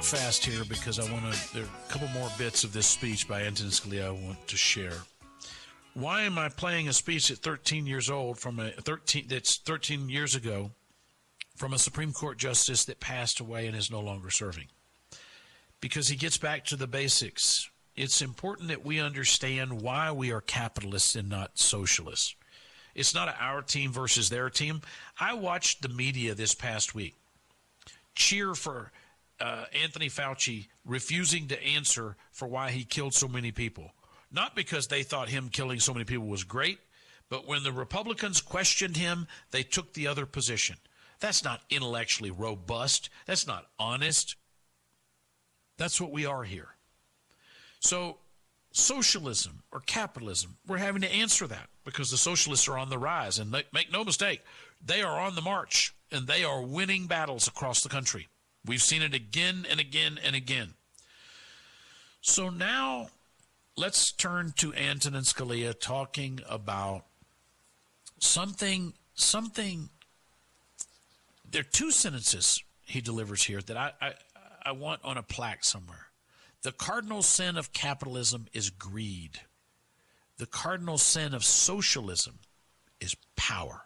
fast here because there are a couple more bits of this speech by Antonin Scalia I want to share. Why am I playing a speech at 13 years old that's 13 years ago from a Supreme Court justice that passed away and is no longer serving? Because he gets back to the basics. It's important that we understand why we are capitalists and not socialists. It's not our team versus their team. I watched the media this past week cheer for Anthony Fauci refusing to answer for why he killed so many people. Not because they thought him killing so many people was great, but when the Republicans questioned him, they took the other position. That's not intellectually robust. That's not honest. That's what we are here. So socialism or capitalism, we're having to answer that because the socialists are on the rise. And make no mistake, they are on the march, and they are winning battles across the country. We've seen it again and again and again. So now let's turn to Antonin Scalia talking about something. There are two sentences he delivers here that I want on a plaque somewhere. The cardinal sin of capitalism is greed. The cardinal sin of socialism is power.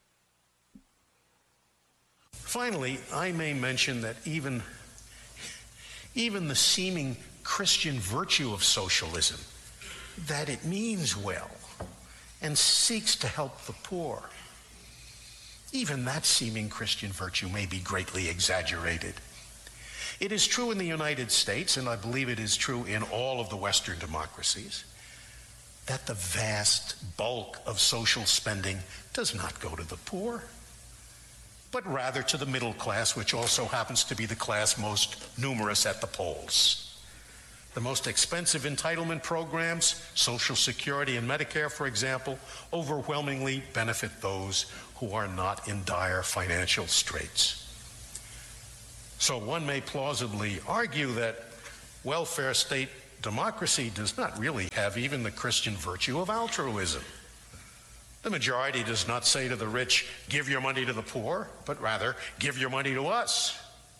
Finally, I may mention that even the seeming Christian virtue of socialism, that it means well and seeks to help the poor, even that seeming Christian virtue may be greatly exaggerated. It is true in the United States, and I believe it is true in all of the Western democracies, that the vast bulk of social spending does not go to the poor, but rather to the middle class, which also happens to be the class most numerous at the polls. The most expensive entitlement programs, Social Security and Medicare, for example, overwhelmingly benefit those who are not in dire financial straits. So one may plausibly argue that welfare state democracy does not really have even the Christian virtue of altruism. The majority does not say to the rich, give your money to the poor, but rather, give your money to us.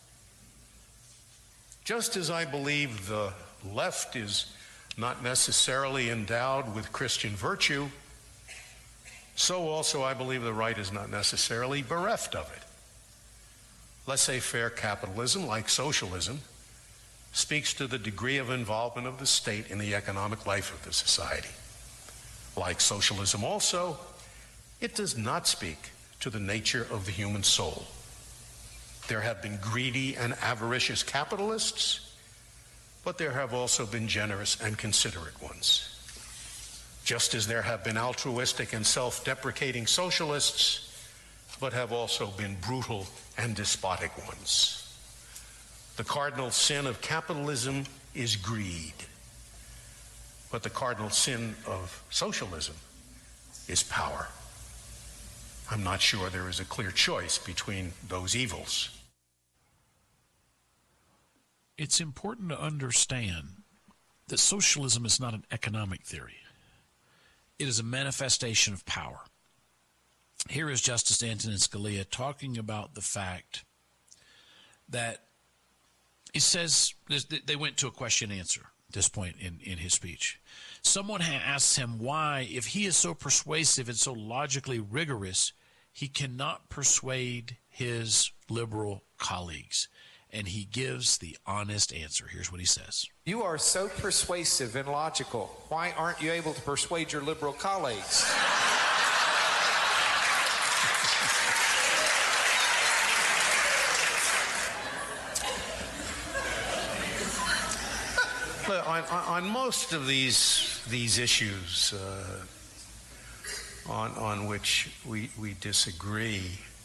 Just as I believe the left is not necessarily endowed with Christian virtue, so also I believe the right is not necessarily bereft of it. Laissez-faire capitalism, like socialism, speaks to the degree of involvement of the state in the economic life of the society. Like socialism also, it does not speak to the nature of the human soul. There have been greedy and avaricious capitalists, but there have also been generous and considerate ones. Just as there have been altruistic and self-deprecating socialists, but have also been brutal and despotic ones. The cardinal sin of capitalism is greed, but the cardinal sin of socialism is power. I'm not sure there is a clear choice between those evils. It's important to understand that socialism is not an economic theory. It is a manifestation of power. Here is Justice Antonin Scalia talking about the fact that he says they went to a question and answer at this point in his speech. Someone asks him why, if he is so persuasive and so logically rigorous, he cannot persuade his liberal colleagues. And he gives the honest answer. Here's what he says. You are so persuasive and logical. Why aren't you able to persuade your liberal colleagues? On most of these issues on which we disagree,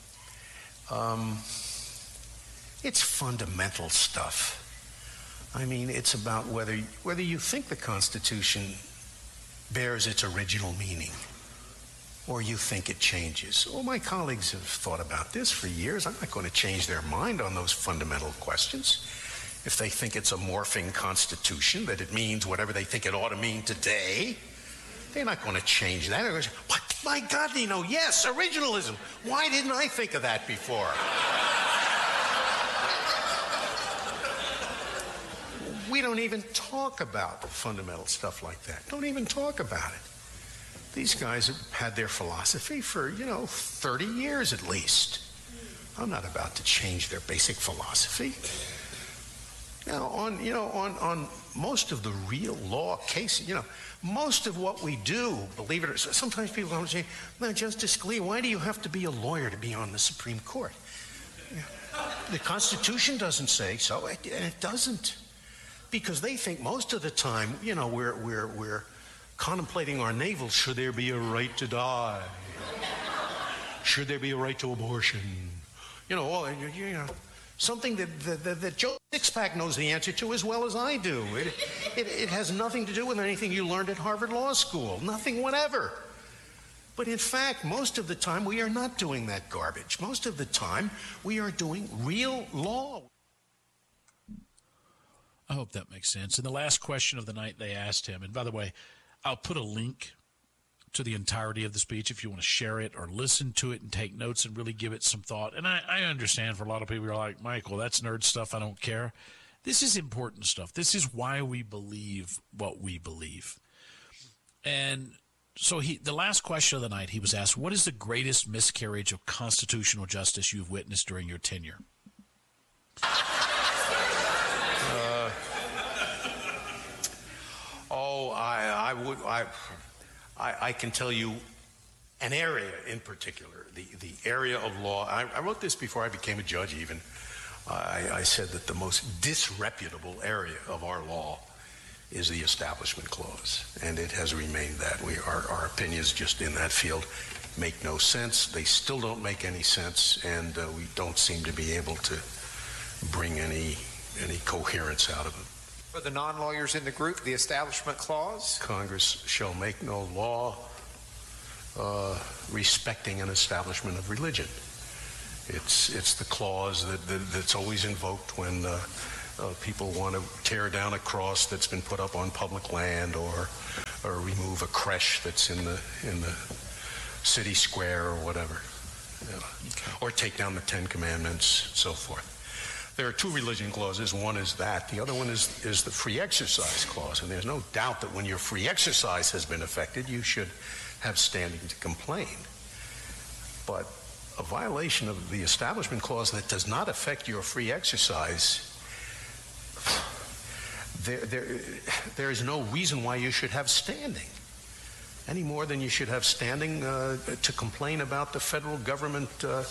it's fundamental stuff. I mean, it's about whether you think the Constitution bears its original meaning or you think it changes. Well, my colleagues have thought about this for years. I'm not going to change their mind on those fundamental questions. If they think it's a morphing constitution, that it means whatever they think it ought to mean today, they're not going to change that. They're going to say, what? My God, yes, originalism. Why didn't I think of that before? we don't even talk about fundamental stuff like that. Don't even talk about it. These guys have had their philosophy for, 30 years at least. I'm not about to change their basic philosophy. Now, on most of the real law cases, most of what we do, believe it or not, sometimes people don't say, "Now, Justice Scalia, why do you have to be a lawyer to be on the Supreme Court?" The Constitution doesn't say so, and it doesn't, because they think most of the time, we're contemplating our navel. Should there be a right to die? Should there be a right to abortion? Something that Joe Sixpack knows the answer to as well as I do. It has nothing to do with anything you learned at Harvard Law School. Nothing whatever. But in fact, most of the time, we are not doing that garbage. Most of the time, we are doing real law. I hope that makes sense. And the last question of the night they asked him, and by the way, I'll put a link to the entirety of the speech if you want to share it or listen to it and take notes and really give it some thought. And I understand for a lot of people who are like, Michael, that's nerd stuff. I don't care. This is important stuff. This is why we believe what we believe. And so the last question of the night, he was asked, what is the greatest miscarriage of constitutional justice you've witnessed during your tenure? I can tell you an area in particular, the area of law. I wrote this before I became a judge even. I said that the most disreputable area of our law is the Establishment Clause, and it has remained that. Our opinions just in that field make no sense. They still don't make any sense, and we don't seem to be able to bring any coherence out of it. For the non-lawyers in the group, the Establishment Clause? Congress shall make no law respecting an establishment of religion. It's the clause that's always invoked when people want to tear down a cross that's been put up on public land, or remove a creche that's in the city square or whatever, or take down the Ten Commandments, so forth. There are two religion clauses. One is that. The other one is the free exercise clause. And there's no doubt that when your free exercise has been affected, you should have standing to complain. But a violation of the Establishment Clause that does not affect your free exercise, there is no reason why you should have standing, any more than you should have standing to complain about the federal government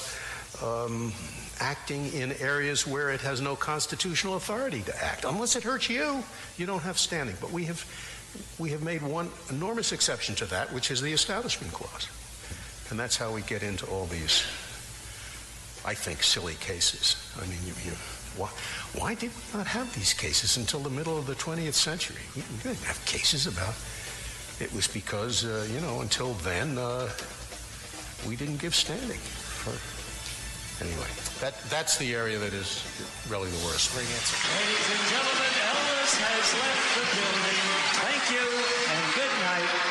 acting in areas where it has no constitutional authority to act. Unless it hurts you, you don't have standing. But we have made one enormous exception to that, which is the Establishment Clause. And that's how we get into all these, I think, silly cases. I mean, why did we not have these cases until the middle of the 20th century? We didn't have cases about it. Was because, until then, we didn't give standing. Anyway, that's the area that is really the worst. Great answer. Ladies and gentlemen, Elvis has left the building. Thank you and good night.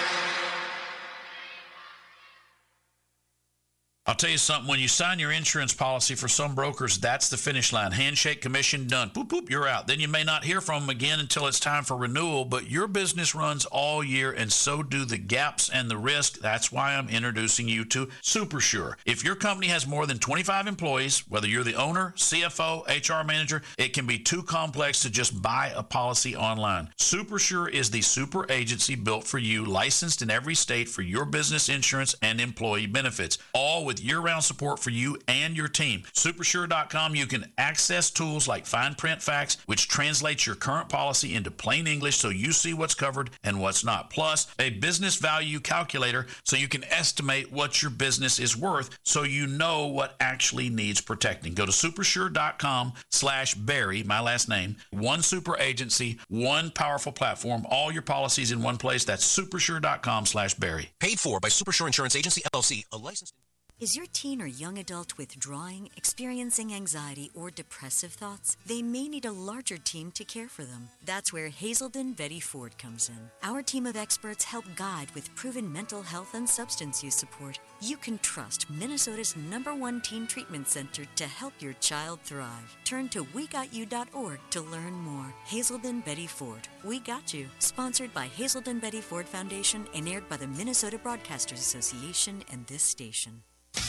I'll tell you something. When you sign your insurance policy, for some brokers, that's the finish line. Handshake, commission, done. Boop, boop, you're out. Then you may not hear from them again until it's time for renewal, but your business runs all year, and so do the gaps and the risk. That's why I'm introducing you to SuperSure. If your company has more than 25 employees, whether you're the owner, CFO, HR manager, it can be too complex to just buy a policy online. SuperSure is the super agency built for you, licensed in every state for your business insurance and employee benefits, all with year-round support for you and your team. Supersure.com, you can access tools like Fine Print Facts, which translates your current policy into plain English so you see what's covered and what's not. Plus, a business value calculator so you can estimate what your business is worth so you know what actually needs protecting. Go to supersure.com/Barry, my last name. One super agency, one powerful platform, all your policies in one place. That's supersure.com/Barry. Paid for by Supersure Insurance Agency, LLC, a licensed... Is your teen or young adult withdrawing, experiencing anxiety, or depressive thoughts? They may need a larger team to care for them. That's where Hazelden Betty Ford comes in. Our team of experts help guide with proven mental health and substance use support. You can trust Minnesota's #1 teen treatment center to help your child thrive. Turn to WeGotYou.org to learn more. Hazelden Betty Ford. We Got You. Sponsored by Hazelden Betty Ford Foundation and aired by the Minnesota Broadcasters Association and this station.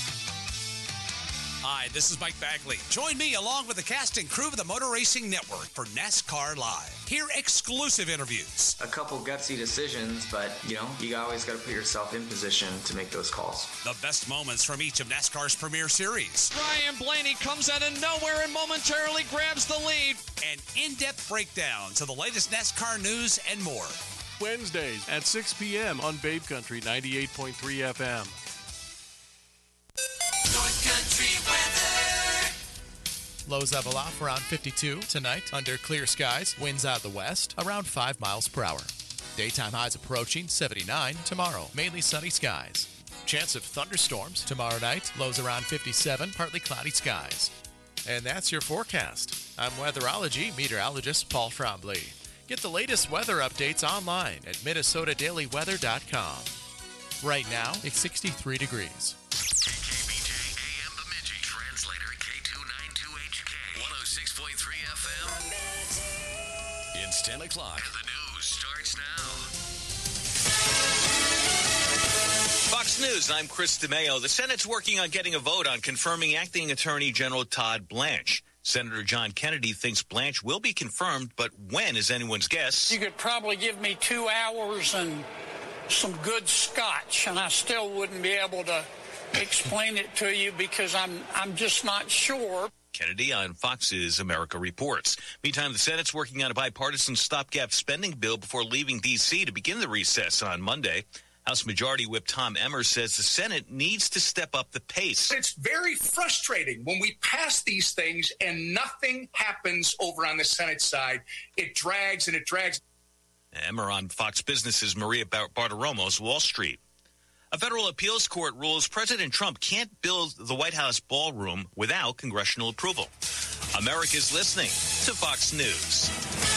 Hi, this is Mike Bagley. Join me along with the cast and crew of the Motor Racing Network for NASCAR Live. Hear exclusive interviews. A couple gutsy decisions, but, you always got to put yourself in position to make those calls. The best moments from each of NASCAR's premier series. Ryan Blaney comes out of nowhere and momentarily grabs the lead. And in-depth breakdowns of the latest NASCAR news and more. Wednesdays at 6 p.m. on Babe Country 98.3 FM. North Country weather. Lows level off around 52 tonight under clear skies. Winds out of the west around 5 miles per hour. Daytime highs approaching 79 tomorrow. Mainly sunny skies. Chance of thunderstorms tomorrow night. Lows around 57, partly cloudy skies. And that's your forecast. I'm weatherology meteorologist Paul Trombley. Get the latest weather updates online at MinnesotaDailyWeather.com. Right now, it's 63 degrees. KKBJ AM Bemidji. Translator K292HK. 106.3 FM. It's 10 o'clock. The news starts now. Fox News, I'm Chris DeMeo. The Senate's working on getting a vote on confirming Acting Attorney General Todd Blanche. Senator John Kennedy thinks Blanche will be confirmed, but when is anyone's guess. You could probably give me 2 hours and some good scotch, and I still wouldn't be able to explain it to you because I'm just not sure. Kennedy on Fox's America Reports. Meantime, the Senate's working on a bipartisan stopgap spending bill before leaving D.C. to begin the recess on Monday. House Majority Whip Tom Emmer says the Senate needs to step up the pace. It's very frustrating when we pass these things and nothing happens over on the Senate side. It drags and it drags. Emmer on Fox Business's Maria Bartiromo's Wall Street. A federal appeals court rules President Trump can't build the White House ballroom without congressional approval. America's listening to Fox News.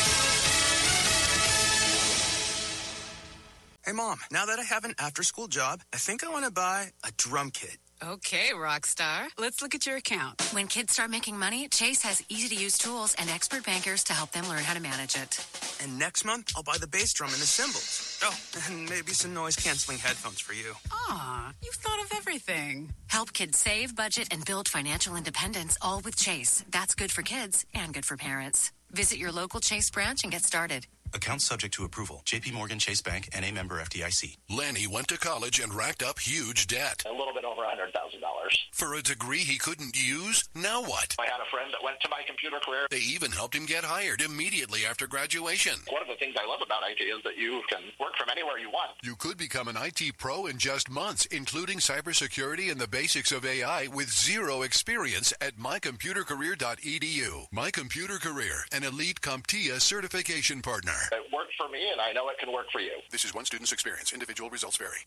Hey, Mom, now that I have an after-school job, I think I want to buy a drum kit. Okay, Rockstar. Let's look at your account. When kids start making money, Chase has easy-to-use tools and expert bankers to help them learn how to manage it. And next month, I'll buy the bass drum and the cymbals. Oh, and maybe some noise-canceling headphones for you. Aw, you've thought of everything. Help kids save, budget, and build financial independence, all with Chase. That's good for kids and good for parents. Visit your local Chase branch and get started. Account subject to approval. J.P. Morgan Chase Bank, N.A. member FDIC. Lanny went to college and racked up huge debt. A little bit over $100,000. For a degree he couldn't use? Now what? I had a friend that went to My Computer Career. They even helped him get hired immediately after graduation. One of the things I love about IT is that you can work from anywhere you want. You could become an IT pro in just months, including cybersecurity and the basics of AI with zero experience at mycomputercareer.edu. My Computer Career, an elite CompTIA certification partner. It worked for me, and I know it can work for you. This is one student's experience. Individual results vary.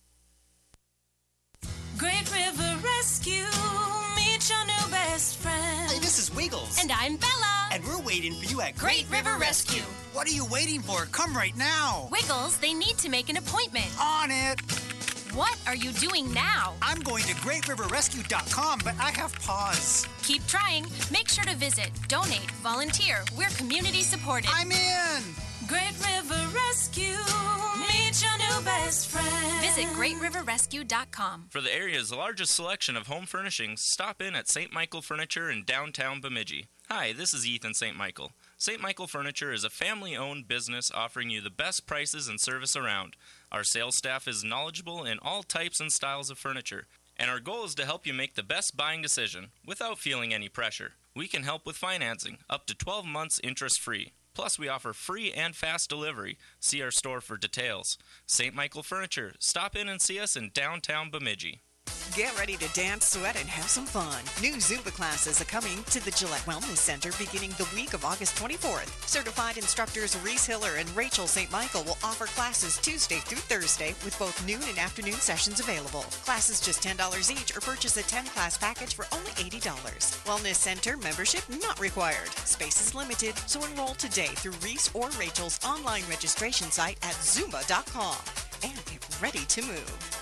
Great River Rescue, meet your new best friend. Hey, this is Wiggles. And I'm Bella. And we're waiting for you at Great River Rescue. What are you waiting for? Come right now. Wiggles, they need to make an appointment. On it. What are you doing now? I'm going to GreatRiverRescue.com, but I have pause. Keep trying. Make sure to visit, donate, volunteer. We're community supported. I'm in. Great River Rescue, meet your new best friend. Visit GreatRiverRescue.com. For the area's largest selection of home furnishings, stop in at St. Michael Furniture in downtown Bemidji. Hi, this is Ethan St. Michael. St. Michael Furniture is a family-owned business offering you the best prices and service around. Our sales staff is knowledgeable in all types and styles of furniture, and our goal is to help you make the best buying decision without feeling any pressure. We can help with financing, up to 12 months interest-free. Plus, we offer free and fast delivery. See our store for details. St. Michael Furniture. Stop in and see us in downtown Bemidji. Get ready to dance, sweat, and have some fun. New Zumba classes are coming to the Gillette Wellness Center beginning the week of August 24th. Certified instructors Reese Hiller and Rachel St. Michael will offer classes Tuesday through Thursday with both noon and afternoon sessions available. Classes just $10 each or purchase a 10-class package for only $80. Wellness Center membership not required. Space is limited, so enroll today through Reese or Rachel's online registration site at Zumba.com and get ready to move.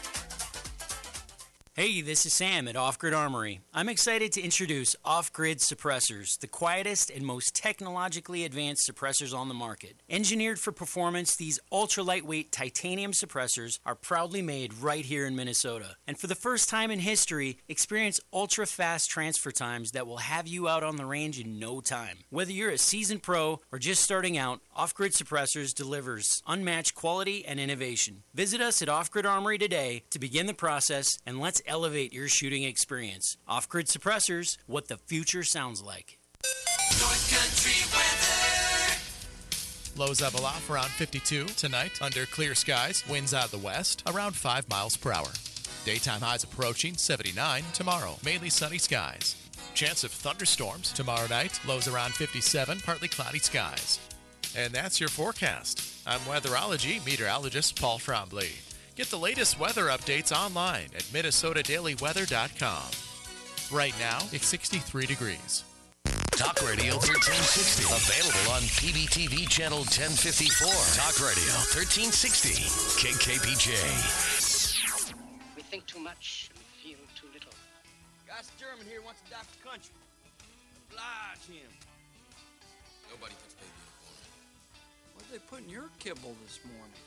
Hey, this is Sam at Off Grid Armory. I'm excited to introduce Off Grid Suppressors, the quietest and most technologically advanced suppressors on the market. Engineered for performance, these ultra-lightweight titanium suppressors are proudly made right here in Minnesota. And for the first time in history, experience ultra-fast transfer times that will have you out on the range in no time. Whether you're a seasoned pro or just starting out, Off Grid Suppressors delivers unmatched quality and innovation. Visit us at Off Grid Armory today to begin the process, and let's elevate your shooting experience. Off-Grid Suppressors, what the future sounds like. North Country weather. Lows level off around 52 tonight under clear skies. Winds out of the west around 5 miles per hour. Daytime highs approaching 79 tomorrow. Mainly sunny skies. Chance of thunderstorms tomorrow night. Lows around 57, partly cloudy skies. And that's your forecast. I'm weatherology meteorologist Paul Trombley. Get the latest weather updates online at MinnesotaDailyWeather.com. Right now, it's 63 degrees. Talk Radio 1360. Available on PBTV Channel 1054. Talk Radio 1360. KKPJ. We think too much and feel too little. Gus German here wants to adopt the country. Oblige him. Nobody can stay here for him. What did they put in your kibble this morning?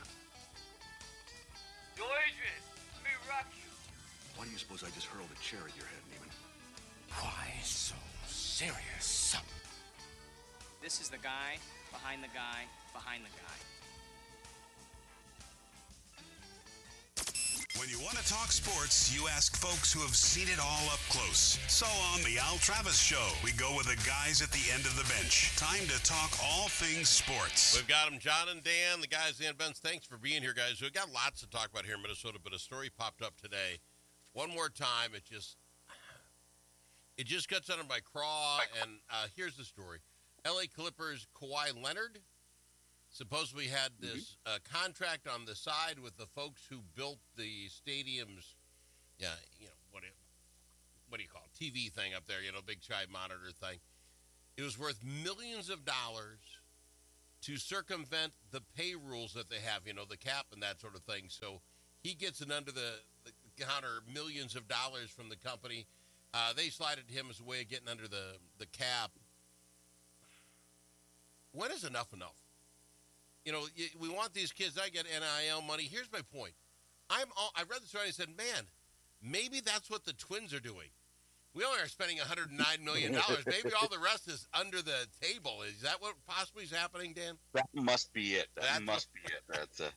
Yo, Adrian, let me rock you. Why do you suppose I just hurled a chair at your head, Neiman? Why so serious? This is the guy behind the guy behind the guy. When you want to talk sports, you ask folks who have seen it all up close. So on The Al Travis Show, we go with the guys at the end of the bench. Time to talk all things sports. We've got them, John and Dan, the guys at the end bench. Thanks for being here, guys. We've got lots to talk about here in Minnesota, but a story popped up today. One more time, it just gets under my craw, and here's the story. L.A. Clippers Kawhi Leonard supposedly had this contract on the side with the folks who built the stadium's, what do you call it, TV thing up there, big giant monitor thing. It was worth millions of dollars to circumvent the pay rules that they have, the cap and that sort of thing. So he gets an under the counter millions of dollars from the company. They slided him as a way of getting under the cap. When is enough enough? We want these kids to get NIL money. Here's my point. I read the story and I said, man, maybe that's what the Twins are doing. We only are spending $109 million. Maybe all the rest is under the table. Is that what possibly is happening, Dan? That must be it. That must be it.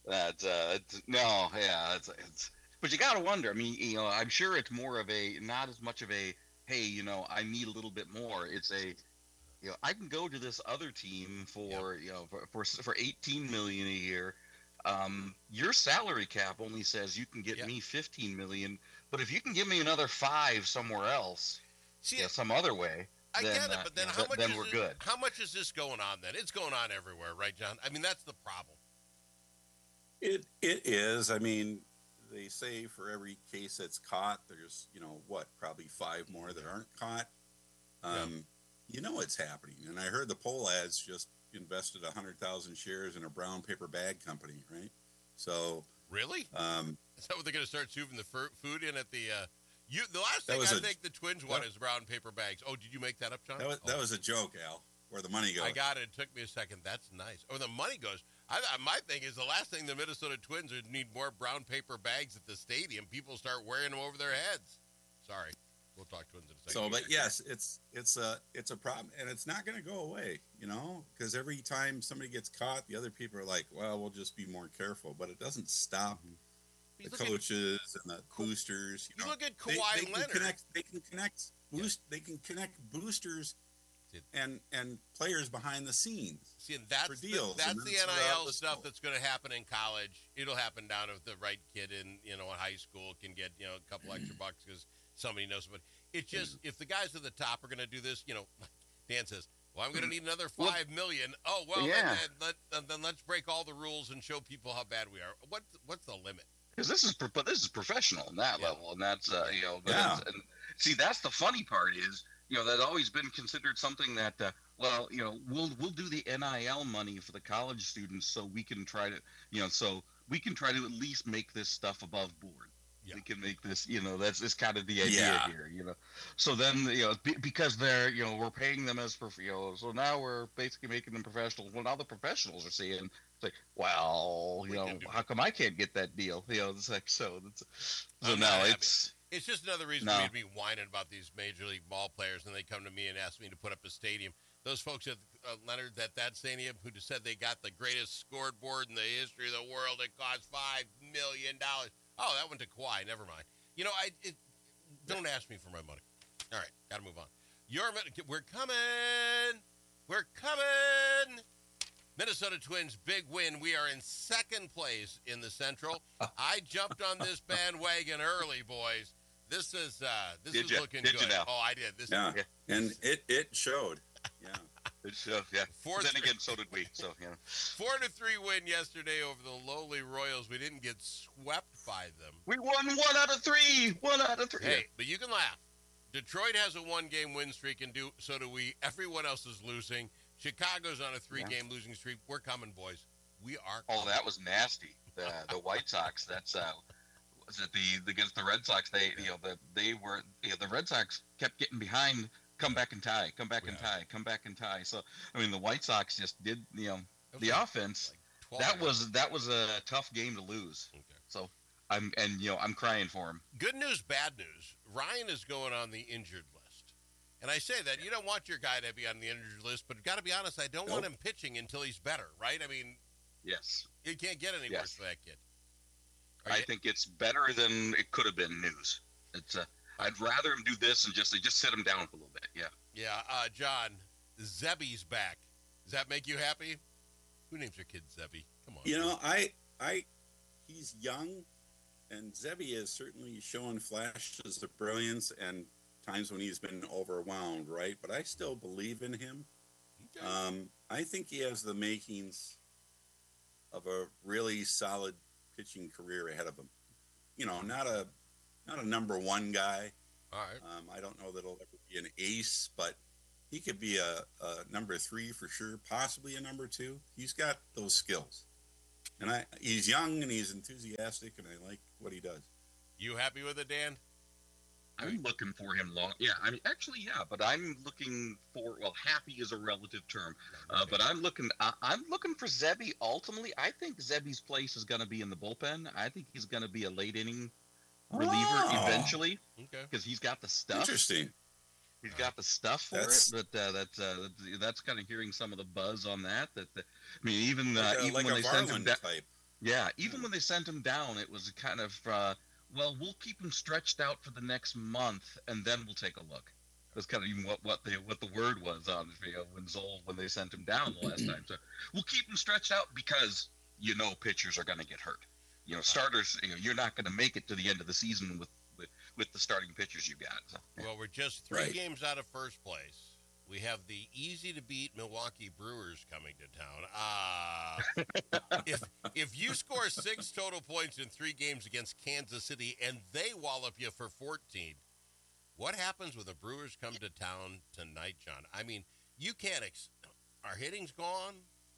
But you got to wonder. I mean, I'm sure it's more of not as much of a, hey, I need a little bit more. It's a, I can go to this other team for for $18 million a year. Your salary cap only says you can get me $15 million, but if you can give me another $5 million somewhere else, some other way, I get it. But then how much? Then we're good. How much is this going on? Then it's going on everywhere, right, John? I mean, that's the problem. It is. I mean, they say for every case that's caught, there's probably 5 more that aren't caught. It's happening. And I heard the poll ads just invested 100,000 shares in a brown paper bag company, right? So really, is that what they're going to start moving the food in at the? The last thing I think the Twins want is brown paper bags. Oh, did you make that up, John? That was a joke, Al. Where the money goes? I got it. It took me a second. That's nice. Or the money goes. My thing is the last thing the Minnesota Twins need more brown paper bags at the stadium. People start wearing them over their heads. Sorry. We'll talk Twins in a second. So, but yes, it's a problem, and it's not going to go away, because every time somebody gets caught, the other people are like, well, we'll just be more careful. But it doesn't stop the coaches and the boosters. You look at Kawhi Leonard. They can connect boosters and players behind the scenes. See, and that's for deals. that's and the that's NIL stuff that's going to happen in college. It'll happen down if the right kid in high school can get a couple extra bucks because somebody knows somebody. It's just if the guys at the top are going to do this, Dan says, "Well, I'm going to need another $5 million." Oh well, then let's break all the rules and show people how bad we are. What's the limit? Because this is professional on that level, and that's and see, that's the funny part is that's always been considered something that we'll do the NIL money for the college students so we can try to at least make this stuff above board. Yeah. We can make this, that's kind of the idea here, So then, because they're, we're paying them as so now we're basically making them professionals. Well, now the professionals are saying, it's like, well, how come I can't get that deal? It's like, so now it's just another reason we'd be whining about these major league ball players, and they come to me and ask me to put up a stadium. Those folks at Leonard at that stadium who just said they got the greatest scoreboard in the history of the world, it cost $5 million. Oh, that went to Kawhi. Never mind. Don't ask me for my money. All right, got to move on. We're coming. We're coming. Minnesota Twins, big win. We are in second place in the Central. I jumped on this bandwagon early, boys. This is looking good. You now? Oh, I did. And it showed. Yeah. It showed, yeah. Then again, so did we. So, 4-3 win yesterday over the lowly Royals. We didn't get swept by them. We won 1 out of 3. 1 out of 3. Hey, but you can laugh. Detroit has a 1-game win streak, and so do we. Everyone else is losing. Chicago's on a 3-game losing streak. We're coming, boys. We are coming. Oh, that was nasty. The White Sox. That's was it against the Red Sox? They the Red Sox kept getting behind. Come back and tie. Come back and tie. Come back and tie. So the White Sox just did the offense. That was a tough game to lose. Okay. So I'm crying for him. Good news, bad news. Ryan is going on the injured list, and I say that you don't want your guy to be on the injured list, but got to be honest, I don't want him pitching until he's better, right? I mean, yes, you can't get any worse for that kid. I think it's better than it could have been. News. It's I'd rather him do this and just sit him down for a little bit. Yeah. Yeah. John, Zebby's back. Does that make you happy? Who names their kid Zebby? Come on. He's young, and Zebby has certainly shown flashes of brilliance and times when he's been overwhelmed, right? But I still believe in him. Okay. I think he has the makings of a really solid pitching career ahead of him. Not a number one guy. All right. I don't know that he'll ever be an ace, but he could be a number 3 for sure, possibly a number 2. He's got those skills. And he's young and he's enthusiastic, and I like what he does. You happy with it, Dan? I'm looking for him long. Yeah, but I'm looking for, happy is a relative term. But I'm looking for Zebby. Ultimately, I think Zebby's place is going to be in the bullpen. I think he's going to be a late inning reliever eventually, because he's got the stuff. Interesting. He's got the stuff for it. But that's kind of hearing some of the buzz on that. Even when they sent him down, even when they sent him down, it was kind of we'll keep him stretched out for the next month, and then we'll take a look. That's kind of even what the word was on when they sent him down the last time. So we'll keep him stretched out because pitchers are going to get hurt. Starters, you're not going to make it to the end of the season with the starting pitchers you got. So, Well, we're just 3 games out of first place. We have the easy-to-beat Milwaukee Brewers coming to town. If you score 6 total points in 3 games against Kansas City and they wallop you for 14, what happens when the Brewers come to town tonight, John? I mean, you can't our hitting's gone.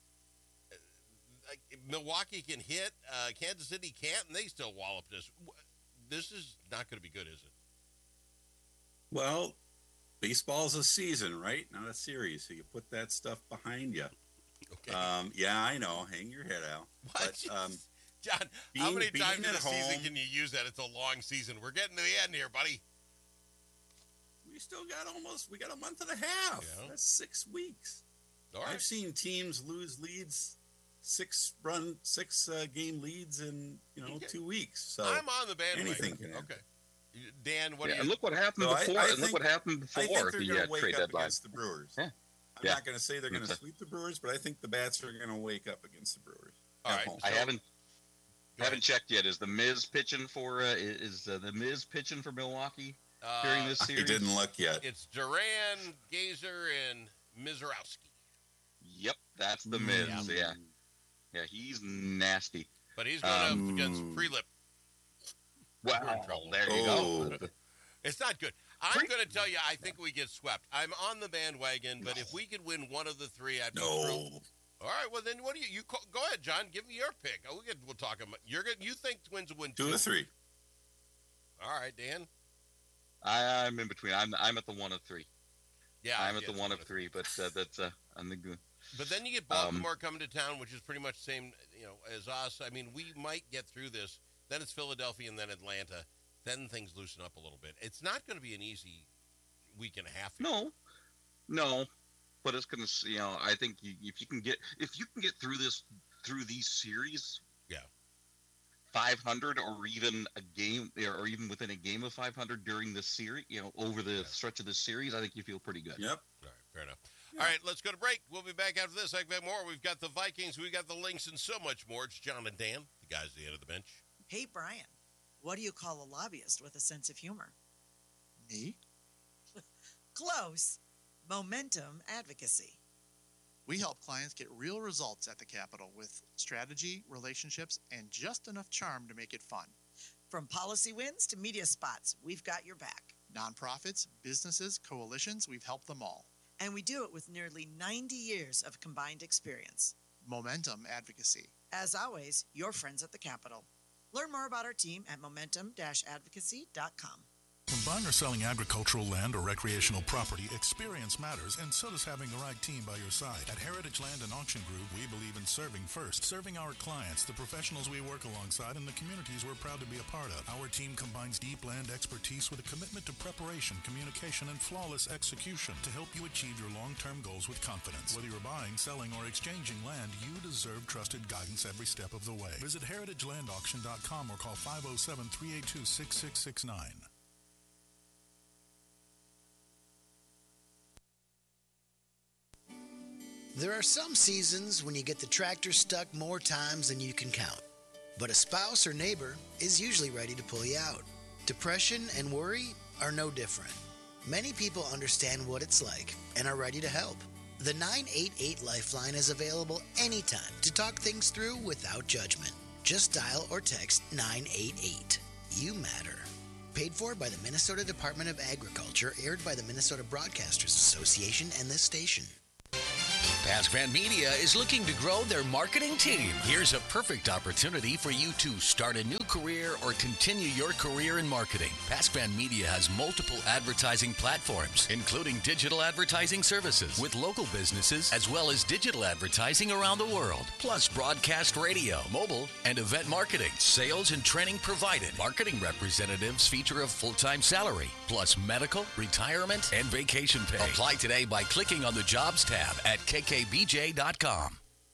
Milwaukee can hit, Kansas City can't, and they still wallop us. This is not going to be good, is it? Well, baseball's a season, right? Not a series, so you put that stuff behind you. Okay. I know. Hang your head out. What? But, John, how many times in the season can you use that? It's a long season. We're getting to the end here, buddy. We still got we got a month and a half. Yeah. That's 6 weeks. All right. I've seen teams lose leads, 6-game leads in 2 weeks. So I'm on the bandwagon. Anything can happen. Okay. Dan, what do you? And look what happened before. I think the they're going to wake trade up deadline against the Brewers. Yeah. I'm not going to say they're going to sweep the Brewers, but I think the Bats are going to wake up against the Brewers. All right. I haven't checked yet. Is the Miz pitching for Milwaukee during this series? He didn't look yet. It's Duran, Gazer, and Mizorowski. Yep, that's the Miz. Yeah, he's nasty. But he's going up against Prelip. Wow, there you go. It's not good. I'm going to tell you, I think we get swept. I'm on the bandwagon, but if we could win one of the three, I'd be thrilled. All right, well then, what do you go ahead, John? Give me your pick. We'll talk about. You think Twins will win 2 or 3? All right, Dan. I'm in between. I'm at the 1 of 3. Yeah, I'm at the 1 of 3, but that's I'm the good. But then you get Baltimore coming to town, which is pretty much the same, as us. I mean, we might get through this. Then it's Philadelphia and then Atlanta. Then things loosen up a little bit. It's not going to be an easy week and a half. No, but it's going to. I think if you can get through these series, 500 or even a game, or even within a game of 500 during the series, over the stretch of the series, I think you feel pretty good. Yep. All right, fair enough. All right, let's go to break. We'll be back after this. I've got more. We've got the Vikings, we've got the Lynx, and so much more. It's John and Dan, the guys at the end of the bench. Hey, Brian, what do you call a lobbyist with a sense of humor? Me? Close. Momentum advocacy. We help clients get real results at the Capitol with strategy, relationships, and just enough charm to make it fun. From policy wins to media spots, we've got your back. Nonprofits, businesses, coalitions, we've helped them all. And we do it with nearly 90 years of combined experience. Momentum advocacy. As always, your friends at the Capitol. Learn more about our team at momentum-advocacy.com. When buying or selling agricultural land or recreational property, experience matters, and so does having the right team by your side. At Heritage Land and Auction Group, we believe in serving first, serving our clients, the professionals we work alongside, and the communities we're proud to be a part of. Our team combines deep land expertise with a commitment to preparation, communication, and flawless execution to help you achieve your long-term goals with confidence. Whether you're buying, selling, or exchanging land, you deserve trusted guidance every step of the way. Visit heritagelandauction.com or call 507-382-6669. There are some seasons when you get the tractor stuck more times than you can count. But a spouse or neighbor is usually ready to pull you out. Depression and worry are no different. Many people understand what it's like and are ready to help. The 988 Lifeline is available anytime to talk things through without judgment. Just dial or text 988. You matter. Paid for by the Minnesota Department of Agriculture, aired by the Minnesota Broadcasters Association and this station. PaskVan Media is looking to grow their marketing team. Here's a perfect opportunity for you to start a new career or continue your career in marketing. PaskVan Media has multiple advertising platforms, including digital advertising services with local businesses, as well as digital advertising around the world, plus broadcast radio, mobile, and event marketing. Sales and training provided. Marketing representatives feature a full-time salary, plus medical, retirement, and vacation pay. Apply today by clicking on the Jobs tab at kkbj.com.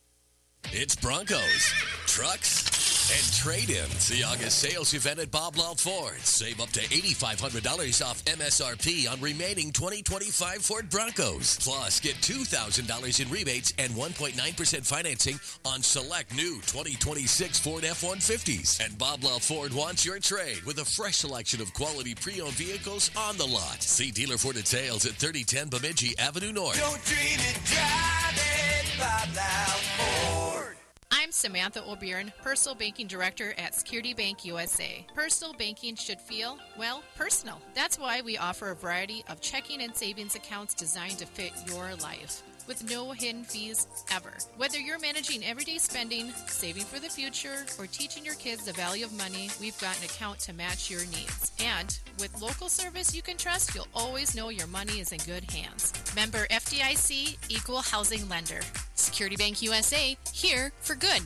It's Broncos, trucks, and trade-ins. The August sales event at Bob Law Ford. Save up to $8,500 off MSRP on remaining 2025 Ford Broncos. Plus, get $2,000 in rebates and 1.9% financing on select new 2026 Ford F-150s. And Bob Law Ford wants your trade with a fresh selection of quality pre-owned vehicles on the lot. See Dealer Ford at sales at 3010 Bemidji Avenue North. Don't dream it, drive it, Bob Law Ford. I'm Samantha O'Byrne, Personal Banking Director at Security Bank USA. Personal banking should feel, well, personal. That's why we offer a variety of checking and savings accounts designed to fit your life, with no hidden fees ever. Whether you're managing everyday spending, saving for the future, or teaching your kids the value of money, we've got an account to match your needs. And with local service you can trust, you'll always know your money is in good hands. Member FDIC, Equal Housing Lender. Security Bank USA, here for good.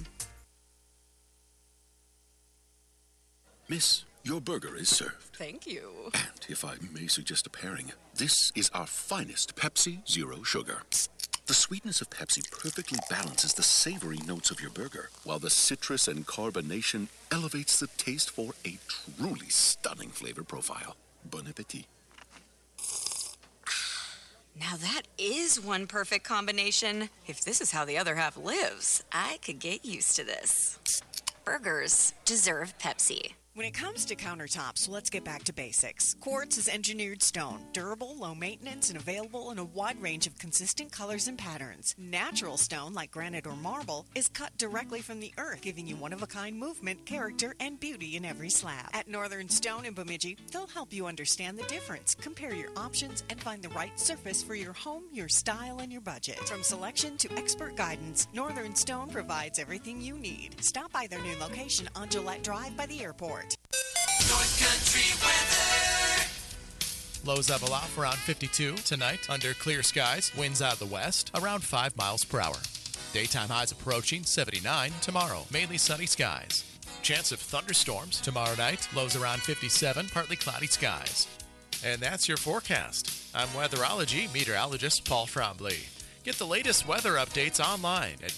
Miss, your burger is served. Thank you. And if I may suggest a pairing, this is our finest Pepsi Zero Sugar. The sweetness of Pepsi perfectly balances the savory notes of your burger, while the citrus and carbonation elevates the taste for a truly stunning flavor profile. Bon appetit. Now that is one perfect combination. If this is how the other half lives, I could get used to this. Burgers deserve Pepsi. When it comes to countertops, let's get back to basics. Quartz is engineered stone, durable, low maintenance, and available in a wide range of consistent colors and patterns. Natural stone, like granite or marble, is cut directly from the earth, giving you one-of-a-kind movement, character, and beauty in every slab. At Northern Stone in Bemidji, they'll help you understand the difference, compare your options, and find the right surface for your home, your style, and your budget. From selection to expert guidance, Northern Stone provides everything you need. Stop by their new location on Gillette Drive by the airport. North Country weather. Lows level off around 52 tonight under clear skies. Winds out of the west around 5 miles per hour. Daytime highs approaching 79 tomorrow. Mainly sunny skies. Chance of thunderstorms tomorrow night. Lows around 57. Partly cloudy skies. And that's your forecast. I'm weatherology meteorologist Paul Trombley. Get the latest weather updates online at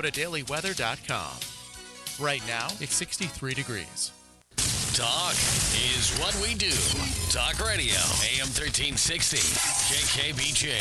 minnesotadailyweather.com. Right now, it's 63 degrees. Talk is what we do. Talk Radio, AM 1360, KKBJ.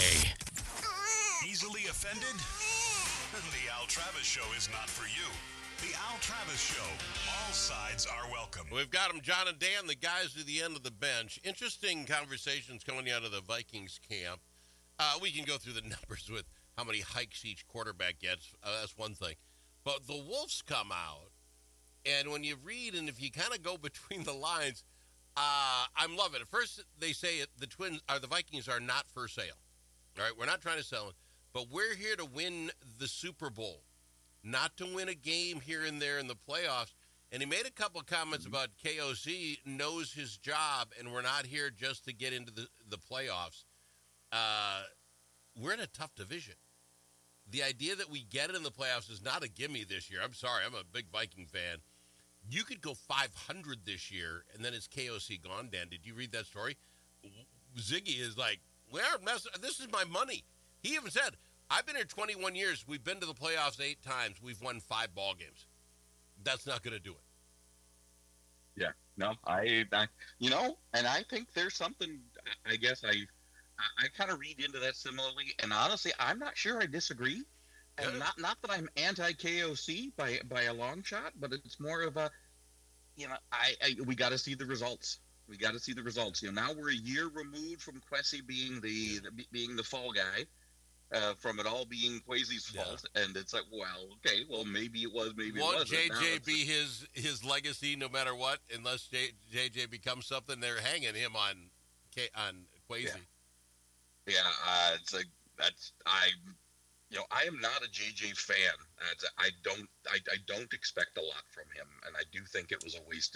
Easily offended? The Al Travis Show is not for you. The Al Travis Show. All sides are welcome. We've got them, John and Dan, the guys at the end of the bench. Interesting conversations coming out of the Vikings camp. We can go through the numbers with how many hikes each quarterback gets. That's one thing. But the Wolves come out. And when you read, and if you kind of go between the lines, I'm loving it. At first, they say the Vikings are not for sale. All right, we're not trying to sell them, but we're here to win the Super Bowl, not to win a game here and there in the playoffs. And he made a couple of comments about KOC knows his job, and we're not here just to get into the playoffs. We're in a tough division. The idea that we get it in the playoffs is not a gimme this year. I'm sorry, I'm a big Viking fan. You could go 500 this year, and then is KOC gone, Dan? Did you read that story? Ziggy is like, we aren't messing. This is my money. He even said, I've been here 21 years. We've been to the playoffs 8 times. We've won 5 ball games. That's not going to do it. Yeah, no, I and I think there's something, I guess I kind of read into that similarly, and honestly, I'm not sure I disagree. And not that I'm anti-KOC by a long shot, but it's more of a, we got to see the results. We got to see the results. Now we're a year removed from Kwesi being the fall guy, from it all being Kwesi's fault, and it's like, well, maybe it was, maybe it wasn't. Won't JJ be his legacy no matter what? Unless JJ becomes something, they're hanging him on Kwesi. Yeah, it's like I am not a JJ fan. I don't expect a lot from him, and I do think it was a wasted